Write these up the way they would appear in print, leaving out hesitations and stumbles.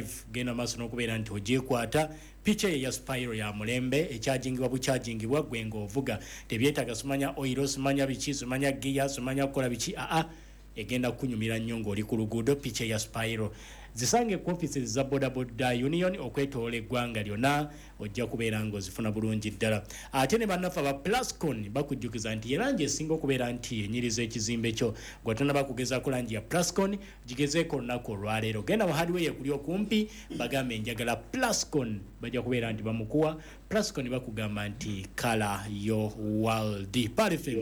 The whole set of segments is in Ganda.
live genda maaso n'okubeera nti ogyekwata picha ya Spyro ya mulembe ekyajingibwa bukyajingibwa gwe ng'ovuga tebyetaaga sumanya oil sumanya biki sumanya gear sumanya kukola biki egenda kunyumira nnyo ng'oli ku luguudo picha ya Spyro zisange ku offices za bodaboda union okwetoola eggwanga lyonna ojja kubeera ng'ozifuna bulungi ddala ate ne bannaffe aba Plascon bakujjukiza nti erangi esinga okubeera nti enyiriza ekizimbe kyo gwatana bakugezaako langi ya Plascon gigezeeko olunaku olwaleero genda mu hardware kuli okumpi bagambe njagala Plascon bajja kubeera nti bamukuwa Plascon bakugamba nti kala yo world parfum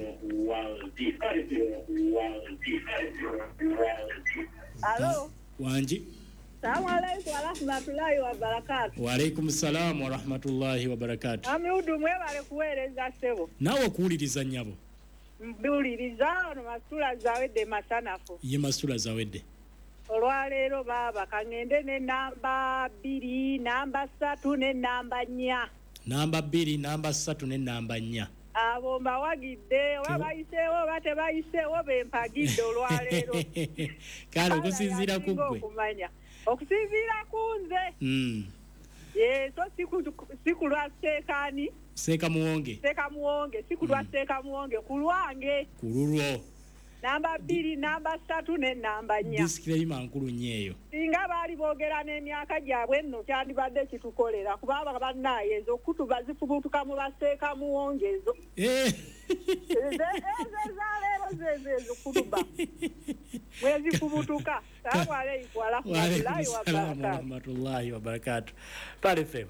Hello. Wanji. Assalamu alaykum wa rahmatullahi wa barakatuh. Wa alaykum assalam wa rahmatullahi wa barakatuh. Amiudu mwebale kuweereza sebo. Nawe kuwuliriza nnyabo. Mbiwuliriza no masula zawedde masanafu. Ye masula zawedde. Olwaleero baba kangende ne namba 2, namba 3 ne namba 4. Namba 2, namba 3 ne namba 4. Abo mbawagidde wabayiseewo batebayiseewo bempagidde olwaleero. Kale okusinziira ku ggwe. Okusinziira kunze. So sikulwa sekani. Seka muwonge. Sikulwa seka muwonge kulwange. Kululwo. Namba 2, namba 3 ne namba 4. Disclaimer nkulu nnyo. Singa baali boogera n'emyaka gyabwe nno kyandibadde kitukolera kubanga bannaye ezo kutuba zifubutuka mu baseeka muwongezo. Ezo kutuba. Mwezi fubutuka. Salamu alaykum wa rahmatullahi wa barakatuh. Pale FM.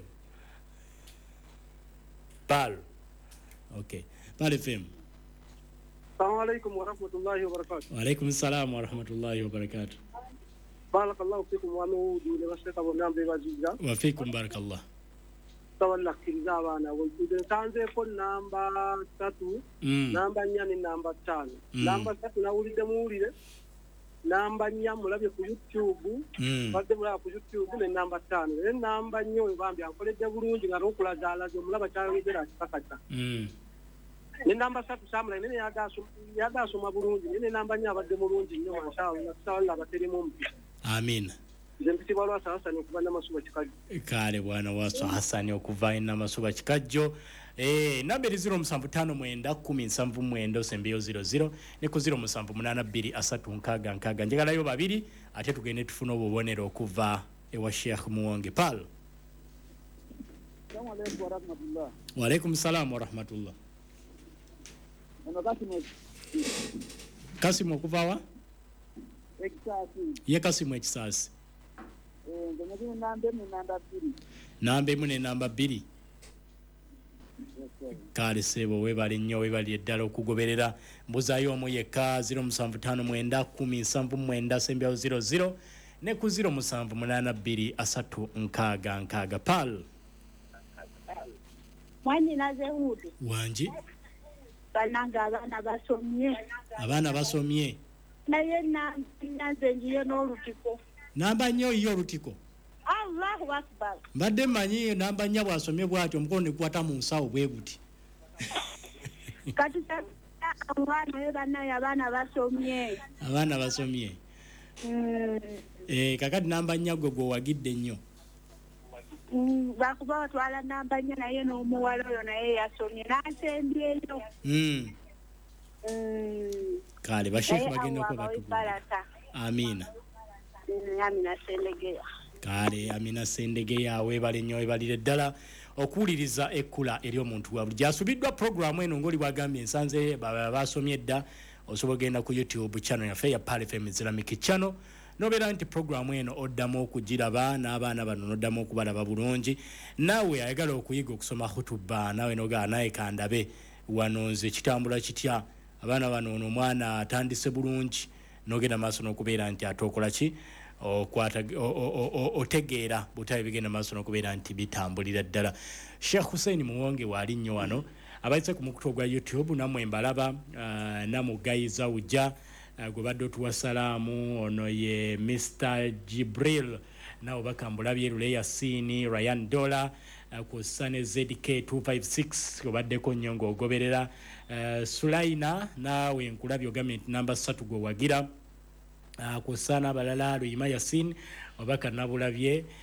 Pal. Okay. Pale FM. Assalamu alaikum wa rahmatullahi wa barakatuh. Wa alaikum assalam wa rahmatullahi wa barakatuh. Barakallahu fikum wa nuudi ne bashaka bonambe bajiza. Wa fikum barakallah. Tawalla kiriza abana wujide tanze ko namba 3, namba 4 ne namba 5. Namba 3 nawulide muwulire. Namba 4 mulabye ku YouTube. Badde mulaba ku YouTube ne namba 5. Ne namba 4 bambi ankoledde bulungi nga okulazaalaze mulaba kyayogera kipakata. Ne namba 3 samula nene yagasoma bulungi nene namba 4 abadde mulungi nnyo mashallah baterimu mpi. Amin. Nzempiti balwa Hassan okuva n'amasuba kikajjo. Kale bwana waso Hassan okuva n'amasuba kikajjo. Namba 0779107900 ne ku 078236 njagalayo babiri ate tugende tufuna obubonero okuva ewa Sheikh Muwonge Pal. Assalamu alaykum wa rahmatullah. Wa alaykum salam wa rahmatullah. Kasimu okuvawa? Ye Kasimu ekisasi. Namba 1 ne namba 2. Kale sebo webali nnyo webali eddala okugoberera mbuzayo omu yekka 0759107900 ne ku 078236 Pal. Mwani naze hudu. Wanji. Bananga abana basomye. Naye nanze njiye n'olutiko. Namba 4 yo olutiko. Allahu akbar. Mbadde manyi namba 4 bwasomye bwatyo omukono ne kwata mu nsawo bwe buti. Kati abana banaye abana basomye. Abana basomye. Kakati namba 4 gwe wagidde nnyo. Bakuba batwala namba 4 naye n'omuwala oyo naye yasomye n'asembyeyo. Kale bashekhe bagenda ko batugula. Amina. Amina Sendegeya. Kale Amina Sendegeya webale nnyo webalire ddala okuwuliriza ekkula eri omuntu wa buli gyasubiddwa programu eno ng'oli bwagambye ensanze basomye edda osobola genda ku YouTube channel yaffe ya Pal FM Islamic channel nobeera nti programu eno oddamu okugiraba n'abaana bano noddamu okubalaba bulungi naawe ayagala okuyiga okusoma khutuba naawe nogaa naye kandabe wano nze kitambula kitya abaana bano ono omwana atandise bulungi nogenda maaso n'okubeera nti atokola ki otegeera butabe bigenda maaso n'okubeera nti bitambulira ddala. Sheikh Hussein Muwonge waali nnyo wano abayise ku mukutu ogwa YouTube namwe mbalaba namugayiza ujja gwe badde otuwa salaamu ono ye Mr. Jibril nawe bakambulabye Lule Yasini Ryan Dola ku Sane ZK 256 obaddeko nnyo ng'ogoberera Sulaina nawe nkulabye ogamye nti namba 3 gwe wagira ku sana abalala Luyima Yasin obaka nabulabye